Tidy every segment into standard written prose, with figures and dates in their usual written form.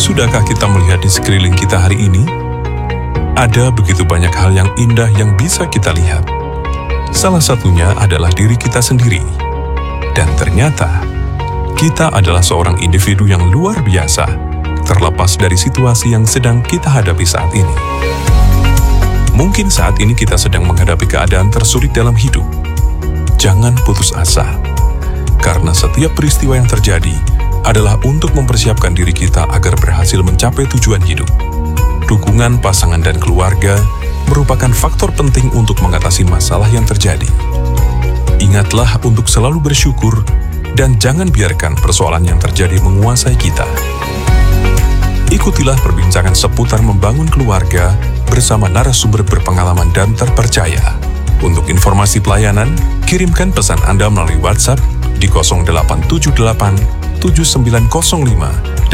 Sudahkah kita melihat di sekeliling kita hari ini? Ada begitu banyak hal yang indah yang bisa kita lihat. Salah satunya adalah diri kita sendiri. Dan ternyata, kita adalah seorang individu yang luar biasa, terlepas dari situasi yang sedang kita hadapi saat ini. Mungkin saat ini kita sedang menghadapi keadaan tersulit dalam hidup. Jangan putus asa, karena setiap peristiwa yang terjadi adalah untuk mempersiapkan diri kita agar berhasil mencapai tujuan hidup. Dukungan pasangan dan keluarga merupakan faktor penting untuk mengatasi masalah yang terjadi. Ingatlah untuk selalu bersyukur dan jangan biarkan persoalan yang terjadi menguasai kita. Ikutilah perbincangan seputar membangun keluarga bersama narasumber berpengalaman dan terpercaya. Untuk informasi pelayanan, kirimkan pesan Anda melalui WhatsApp di 0878 7905 8229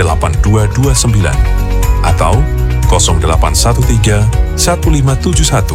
atau 0813 1571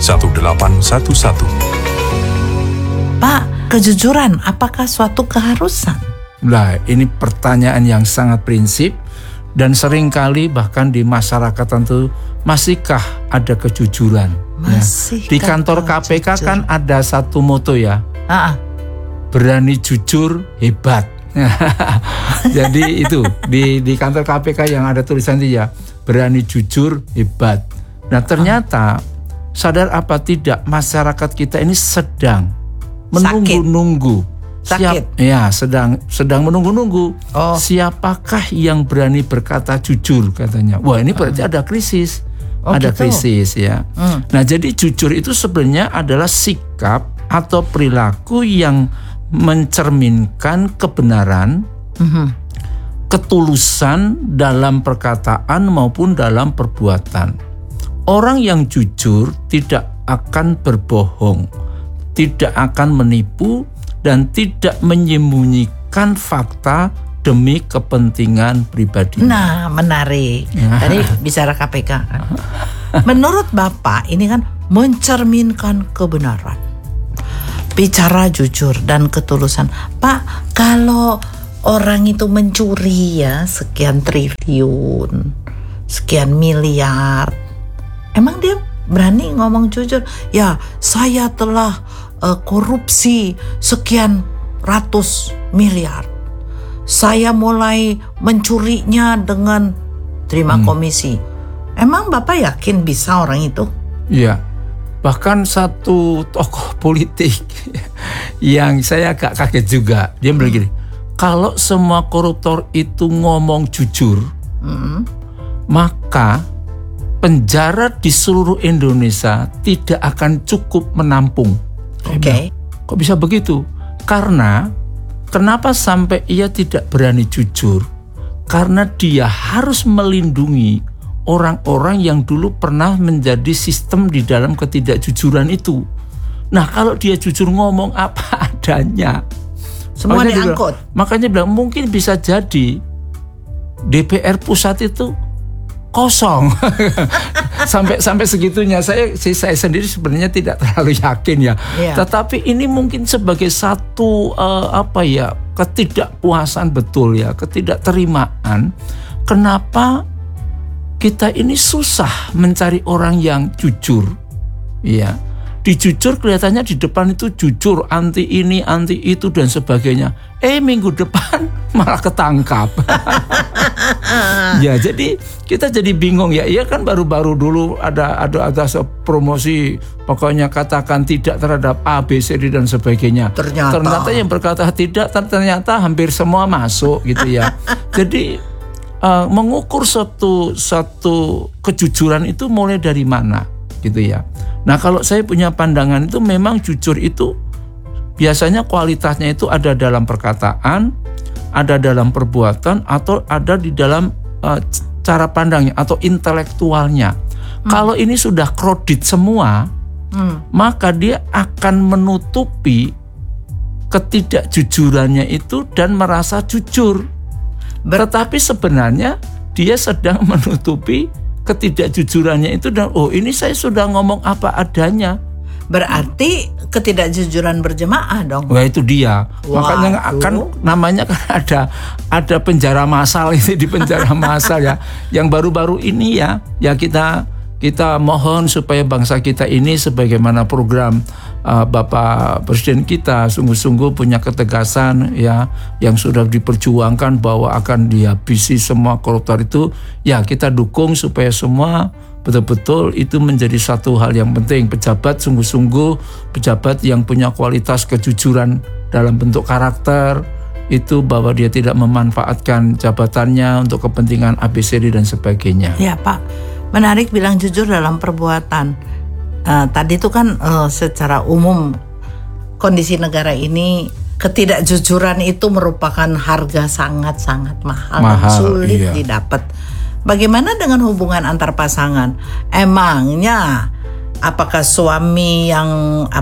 1811. Pak, kejujuran apakah suatu keharusan? Nah, ini pertanyaan yang sangat prinsip dan seringkali bahkan di masyarakat tentu masihkah ada kejujuran? Masih Di kantor KPK jujur? Kan ada satu moto ya. Berani jujur hebat. Jadi itu di kantor KPK yang ada tulisan itu ya, berani jujur hebat. Nah, ternyata sadar apa tidak masyarakat kita ini sedang menunggu-nunggu. Sedang menunggu-nunggu. Siapakah yang berani berkata jujur katanya. Wah, ini berarti ada krisis. Krisis ya. Nah, jadi jujur itu sebenarnya adalah sikap atau perilaku yang mencerminkan kebenaran, ketulusan dalam perkataan maupun dalam perbuatan. Orang yang jujur tidak akan berbohong, tidak akan menipu, dan tidak menyembunyikan fakta demi kepentingan pribadi. Nah, menarik. Tadi bicara KPK kan. Menurut Bapak, ini kan mencerminkan kebenaran. Bicara jujur dan ketulusan. Pak, kalau orang itu mencuri ya sekian triliun, sekian miliar, emang dia berani ngomong jujur? Ya, saya telah korupsi sekian ratus miliar. Saya mulai mencurinya dengan terima komisi. Emang Bapak yakin bisa orang itu? Iya. Bahkan satu tokoh politik yang saya agak kaget juga. Dia bilang gini, kalau semua koruptor itu ngomong jujur, maka penjara di seluruh Indonesia tidak akan cukup menampung. Oke. Kok bisa begitu? Karena kenapa sampai ia tidak berani jujur? Karena dia harus melindungi orang-orang yang dulu pernah menjadi sistem di dalam ketidakjujuran itu. Nah, kalau dia jujur ngomong apa adanya, semua diangkut. Makanya bilang mungkin bisa jadi DPR pusat itu kosong. sampai segitunya. Saya sendiri sebenarnya tidak terlalu yakin ya. Tetapi ini mungkin sebagai satu ketidakpuasan betul ya, ketidakterimaan. Kenapa kita ini susah mencari orang yang jujur? Ya. Di jujur kelihatannya di depan itu jujur, anti ini, anti itu dan sebagainya. Minggu depan malah ketangkap. Ya, jadi kita jadi bingung ya. Iya kan baru-baru dulu ada promosi, pokoknya katakan tidak terhadap A, B, C, D dan sebagainya. Ternyata yang berkata tidak ternyata hampir semua masuk gitu ya. Jadi mengukur satu kejujuran itu mulai dari mana gitu ya. Nah, kalau saya punya pandangan itu memang jujur itu biasanya kualitasnya itu ada dalam perkataan, ada dalam perbuatan, atau ada di dalam cara pandangnya atau intelektualnya. Kalau ini sudah kredit semua, maka dia akan menutupi ketidakjujurannya itu dan merasa jujur. Tetapi sebenarnya dia sedang menutupi ketidakjujurannya itu dan ini saya sudah ngomong apa adanya. Berarti ketidakjujuran berjemaah dong. Wah, itu dia. Makanya kan namanya kan ada penjara massal ini, di penjara massal ya. Yang baru-baru ini ya kita mohon supaya bangsa kita ini sebagaimana program Bapak Presiden kita sungguh-sungguh punya ketegasan ya, yang sudah diperjuangkan bahwa akan dihabisi semua koruptor itu, ya kita dukung supaya semua betul-betul itu menjadi satu hal yang penting. Pejabat sungguh-sungguh, pejabat yang punya kualitas kejujuran dalam bentuk karakter, itu bahwa dia tidak memanfaatkan jabatannya untuk kepentingan ABCD dan sebagainya. Ya Pak, menarik bilang jujur dalam perbuatan. Tadi itu kan secara umum kondisi negara ini ketidakjujuran itu merupakan harga sangat-sangat mahal dan sulit didapat. Bagaimana dengan hubungan antar pasangan? Emangnya apakah suami yang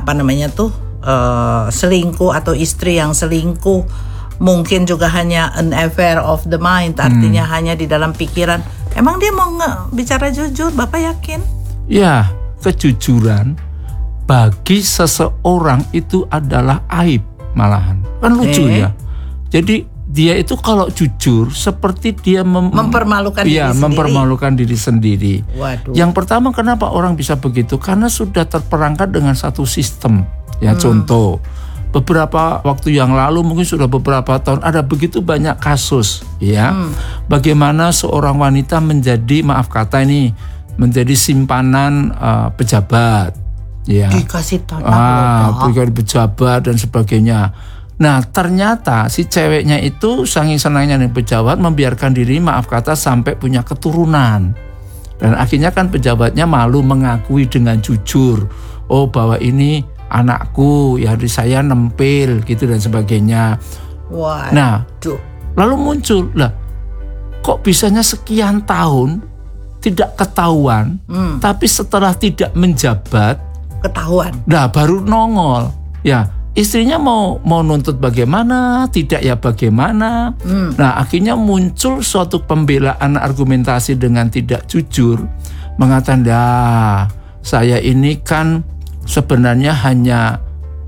selingkuh atau istri yang selingkuh mungkin juga hanya an affair of the mind, artinya hanya di dalam pikiran? Emang dia mau bicara jujur? Bapak yakin? Ya, kejujuran bagi seseorang itu adalah aib malahan. Kan lucu ya. Jadi dia itu kalau jujur seperti dia mempermalukan diri sendiri. Waduh. Yang pertama, kenapa orang bisa begitu? Karena sudah terperangkap dengan satu sistem. Ya, contoh, beberapa waktu yang lalu, mungkin sudah beberapa tahun, ada begitu banyak kasus ya. Bagaimana seorang wanita menjadi, maaf kata ini, menjadi simpanan pejabat ya. Dikasih tanah dikasih pejabat dan sebagainya. Nah, ternyata si ceweknya itu saking senangnya nih pejabat, membiarkan diri, maaf kata, sampai punya keturunan. Dan akhirnya kan pejabatnya malu mengakui dengan jujur, oh bahwa ini anakku, ya saya nempel gitu dan sebagainya. Waduh. Nah, lalu muncul lah, kok bisanya sekian tahun tidak ketahuan, tapi setelah tidak menjabat ketahuan. Nah, baru nongol. Ya, istrinya mau nuntut bagaimana, tidak ya bagaimana. Nah, akhirnya muncul suatu pembelaan argumentasi dengan tidak jujur, mengatakan, saya ini kan sebenarnya hanya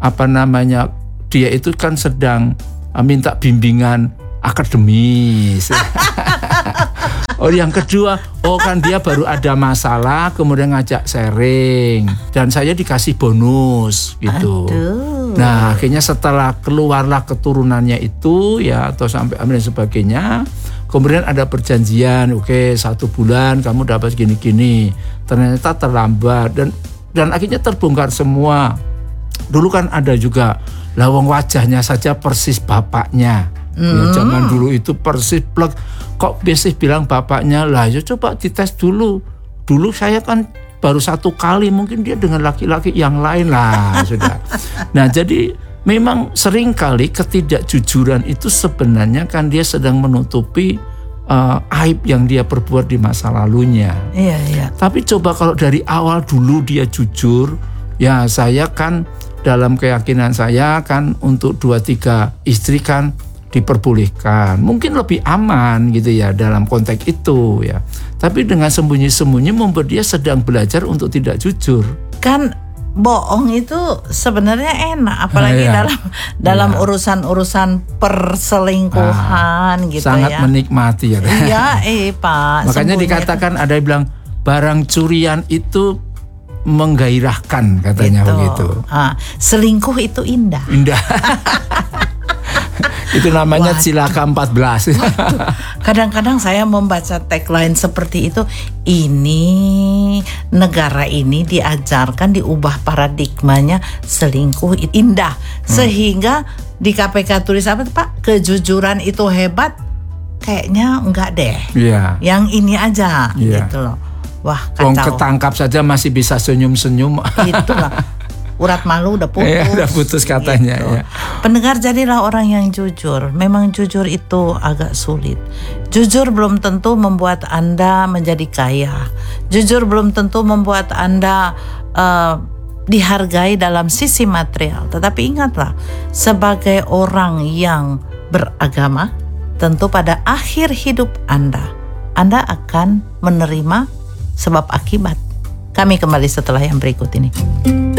dia itu kan sedang minta bimbingan akademis. Oh, yang kedua, kan dia baru ada masalah, kemudian ngajak sharing, dan saya dikasih bonus gitu. Aduh. Nah, akhirnya setelah keluarlah keturunannya itu ya, atau sampai dan sebagainya, kemudian ada perjanjian, oke, 1 bulan kamu dapat gini-gini. Ternyata terlambat dan akhirnya terbongkar semua. Dulu kan ada juga lawang wajahnya saja persis bapaknya. Ya, zaman dulu itu persis plek. Kok biasa bilang bapaknya, lah ya coba dites dulu. Dulu saya kan baru 1 kali, mungkin dia dengan laki-laki yang lain lah sudah. Nah, jadi memang sering kali ketidakjujuran itu sebenarnya kan dia sedang menutupi aib yang dia perbuat di masa lalunya. Iya. Tapi coba kalau dari awal dulu dia jujur, ya saya kan dalam keyakinan saya kan untuk 2-3 istri kan diperbolehkan, mungkin lebih aman gitu ya dalam konteks itu ya. Tapi dengan sembunyi-sembunyi membuat dia sedang belajar untuk tidak jujur. Kan bohong itu sebenarnya enak, apalagi dalam urusan perselingkuhan gitu sangat ya. Sangat menikmati ya. Iya, Pak. Makanya dikatakan ada yang bilang barang curian itu menggairahkan katanya gitu. Begitu. Selingkuh itu indah. Indah. Itu namanya Cilaka 14. Kadang-kadang saya membaca tagline seperti itu. Ini negara ini diajarkan, diubah paradigmanya selingkuh indah. Sehingga di KPK tulis apa Pak? Kejujuran itu hebat. Kayaknya enggak deh. Yeah. Yang ini aja gitu loh. Wah, kacau. Ketangkap saja masih bisa senyum-senyum. Gitu lah. Urat malu udah putus. Udah putus katanya gitu. Ya. Pendengar, jadilah orang yang jujur. Memang jujur itu agak sulit. Jujur belum tentu membuat Anda menjadi kaya. Jujur belum tentu membuat Anda dihargai dalam sisi material. Tetapi ingatlah, sebagai orang yang beragama, tentu pada akhir hidup Anda akan menerima sebab akibat. Kami kembali setelah yang berikut ini.